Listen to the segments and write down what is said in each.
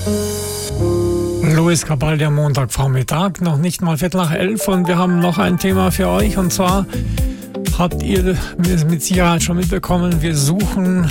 Luis Capaldi am Montagvormittag, noch nicht mal 11:15 und wir haben noch ein Thema für euch und zwar habt ihr mit Sicherheit schon mitbekommen, wir suchen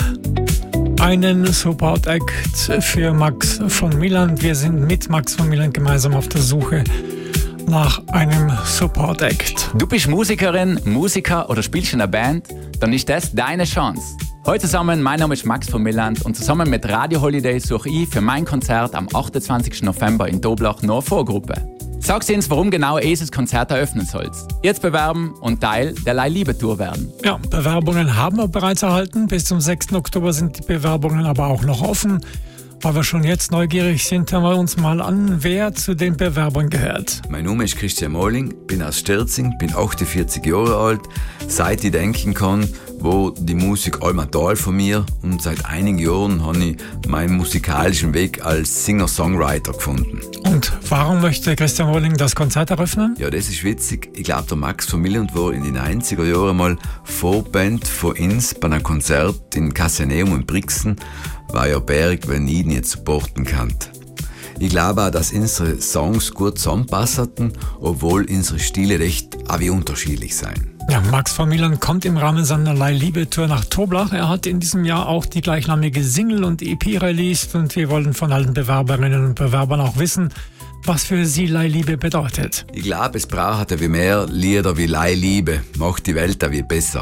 einen Support Act für Max von Milland. Wir sind mit Max von Milland gemeinsam auf der Suche nach einem Support Act. Du bist Musikerin, Musiker oder spielst in einer Band? Dann ist das deine Chance. Heute zusammen, mein Name ist Max von Milland und zusammen mit Radio Holiday suche ich für mein Konzert am 28. November in Toblach noch eine Vorgruppe. Sag uns, warum genau ihr das Konzert eröffnen sollt. Jetzt bewerben und Teil der Leih-Liebe-Tour werden. Ja, Bewerbungen haben wir bereits erhalten. Bis zum 6. Oktober sind die Bewerbungen aber auch noch offen. Weil wir schon jetzt neugierig sind, hören wir uns mal an, wer zu den Bewerbern gehört. Mein Name ist Christian Molling, bin aus Sterzing, bin 48 Jahre alt. Seit ich denken kann, wo die Musik allem Teil von mir und seit einigen Jahren habe ich meinen musikalischen Weg als Singer-Songwriter gefunden. Und warum möchte Christian Molling das Konzert eröffnen? Ja, das ist witzig. Ich glaube, der Max von Milland war in den 90er Jahren mal Vorband von uns bei einem Konzert in Cassaneum in Brixen, weil ja Berg wenn ich ihn jetzt supporten kann. Ich glaube auch, dass unsere Songs gut zusammenpassen, obwohl unsere Stile recht auch wie unterschiedlich sind. Ja, Max von Milland kommt im Rahmen seiner Leih-Liebe-Tour nach Toblach. Er hat in diesem Jahr auch die gleichnamige Single und EP released und wir wollen von allen Bewerberinnen und Bewerbern auch wissen, was für sie Leih-Liebe bedeutet. Ich glaube, es braucht ja wie mehr Lieder wie Leih-Liebe, macht die Welt auch wie besser.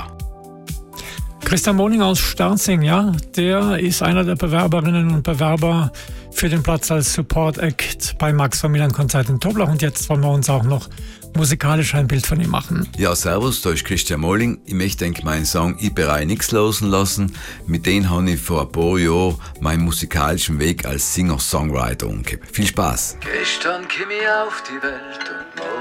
Christian Molling aus Sterzing, ja, der ist einer der Bewerberinnen und Bewerber für den Platz als Support Act bei Max von Milland Konzert in Toblach und jetzt wollen wir uns auch noch musikalisch ein Bild von ihm machen. Ja, servus, da ist Christian Molling. Ich möchte meinen Song «Ich bereue nichts losen lassen». Mit dem habe ich vor ein paar Jahren meinen musikalischen Weg als Singer-Songwriter umgekehrt. Viel Spaß! Gestern kam ich auf die Welt und